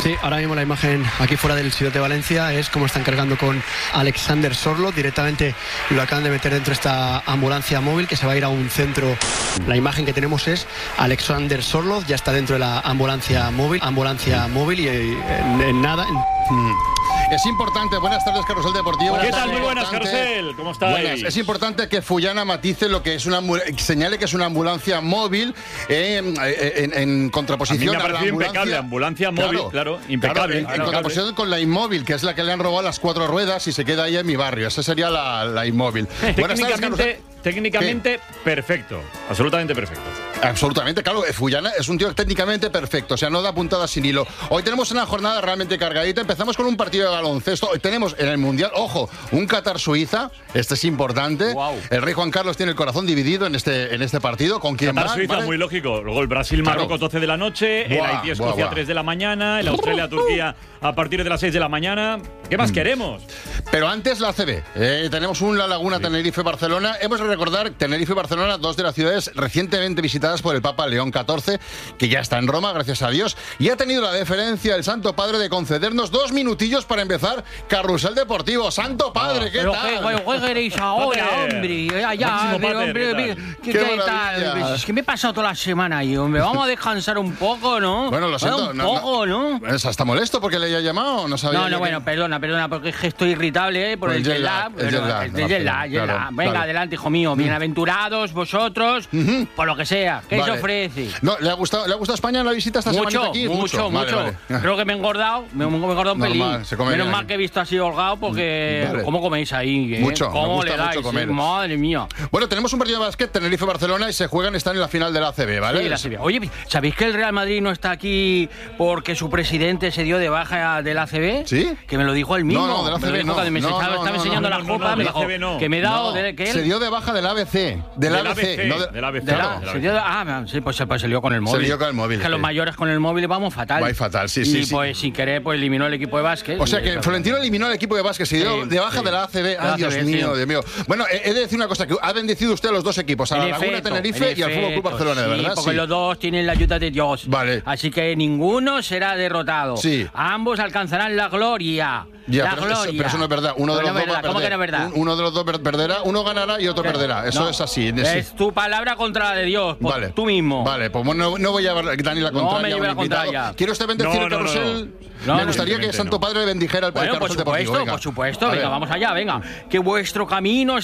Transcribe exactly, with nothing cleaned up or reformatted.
Sí, ahora mismo la imagen aquí fuera del Ciudad de Valencia es como están cargando con Alexander Sorloth. Directamente lo acaban de meter dentro de esta ambulancia móvil que se va a ir a un centro. La imagen que tenemos es Alexander Sorloth, ya está dentro de la ambulancia móvil, ambulancia móvil y en, en nada... En... Es importante, buenas tardes, Carrusel Deportivo. ¿Qué tal? Muy buenas, Carrusel. ¿Cómo estáis? Buenas. Es importante que Fullana matice lo que es una señale que es una ambulancia móvil eh, en, en contraposición a, a, a la ambulancia. Impecable, ambulancia móvil, claro, claro impecable. Claro, en, en contraposición con la inmóvil, que es la que le han robado las cuatro ruedas y se queda ahí en mi barrio. Esa sería la, la inmóvil. Buenas tardes, Carrusel. Técnicamente ¿Qué? perfecto, absolutamente perfecto. Absolutamente, claro, Fullana es un tío técnicamente perfecto, o sea, no da puntadas sin hilo. Hoy tenemos una jornada realmente cargadita, empezamos con un partido de baloncesto, hoy tenemos en el Mundial, ojo, un Qatar-Suiza, este es importante, wow. El rey Juan Carlos tiene el corazón dividido en este, en este partido, ¿con quién va? Qatar-Suiza, ¿vale? Muy lógico, luego el Brasil-Marruecos claro. doce de la noche, buah, el Haití-Escocia tres de la mañana, el Australia-Turquía a partir de las seis de la mañana, ¿qué más mm. queremos? Pero antes la A C B, eh, tenemos un La Laguna sí. Tenerife-Barcelona, hemos de recordar Tenerife y Barcelona, dos de las ciudades recientemente visitadas por el Papa León catorce, que ya está en Roma, gracias a Dios, y ha tenido la deferencia el Santo Padre de concedernos dos minutillos para empezar Carrusel Deportivo. Santo Padre, oh, ¿qué pero tal? ¿Qué queréis ahora, hombre? Ya, ya, hombre, hombre, hombre, ¿qué, ¿Qué, qué tal? Es que me he pasado toda la semana ahí, hombre. Vamos a descansar un poco, ¿no? Bueno, lo siento. Un no, poco, ¿no? ¿no? ¿Está molesto porque le haya llamado? No sabía. No, no, bueno, que... perdona, perdona, porque es que estoy irritable, ¿eh? Por, por el jet lag. El jet lag. El jet lag, jet lag. Venga, claro. Adelante, hijo mío. Bienaventurados vosotros, uh-huh. por lo que sea. ¿Qué vale. se ofrece? No, ¿le ha gustado, ¿le ha gustado España la visita esta mucho, semana aquí? Mucho, mucho, vale, mucho. Vale. Creo que me he engordado, me he engordado un Normal, pelín. Menos mal que he visto así holgado porque... Vale. ¿Cómo coméis ahí? ¿Eh? Mucho, ¿Cómo me gusta le dais? mucho comer. ¿Eh? Madre mía. Bueno, tenemos un partido de básquet, Tenerife-Barcelona, y se juegan, están en la final de la A C B, ¿vale? Sí, la A C B. Oye, ¿sabéis que el Real Madrid no está aquí porque su presidente se dio de baja de la A C B? ¿Sí? Que me lo dijo él mismo. No, no, de la A C B no. Cuando me no, estaba, no, estaba no, enseñando no, la no, copa, no, me no, dijo no. que me he dado... No, De, que él... Se dio de baja del A B C. Del A B C. No, del A B C. De la, se dio de, ah, sí, pues, pues se lió con el móvil. Se lió con el móvil. Es que sí. Los mayores con el móvil vamos fatal. Va fatal, sí, sí. Y sí. pues sin querer pues eliminó el equipo de básquet. O sea que Florentino eliminó el equipo de básquet, se dio sí, de baja sí. de la A C B. Ay, Dios mío, Dios mío. Bueno, he de decir una cosa, que ha bendecido usted a los dos equipos, a la Laguna Tenerife y al Fútbol Club Barcelona, sí, ¿de verdad? Porque sí. los dos tienen la ayuda de Dios. Vale. Así que ninguno será derrotado. Sí. Ambos alcanzarán la gloria. Ya, la pero, gloria. Eso, pero eso no es verdad. Uno de los no dos verdad. va a perder. ¿Cómo que no es verdad? Uno de los dos perderá, uno ganará y otro ¿Qué? perderá. Eso no. es así. Es sí. tu palabra contra la de Dios. Vale. Tú mismo. Vale, pues no, no voy a quitar ni la contraria. No me lleve la contraria. ¿Quiere usted bendecir no, el carrusel? No, no. Me gustaría que el Santo Padre bendijera el bueno, carrusel por supuesto, deportivo. por supuesto. Venga, vamos allá, venga. Que vuestro camino